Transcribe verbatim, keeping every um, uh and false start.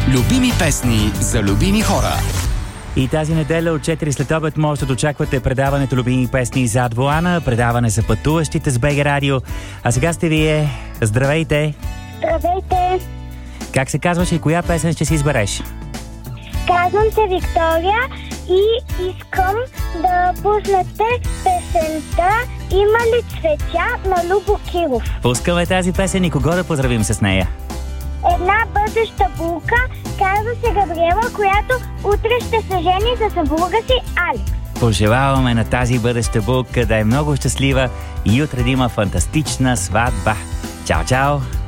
Любими песни за любими хора. И тази неделя от четири след обед може да очаквате предаването Любими песни зад волана, предаване за пътуващите с БГ Радио. А сега сте вие. Здравейте! Здравейте! Как се казваш и коя песен ще си избереш? Казвам се Виктория и искам да пуснете песента "Има ли цветя" на Любо Киров. Пускаме тази песен и кого да поздравим с нея? Една бъдеща булка, казва се Габриела, която утре ще се жени за съпруга си Алекс. Пожелаваме на тази бъдеща булка да е много щастлива и утре да има фантастична сватба. Чао, чао!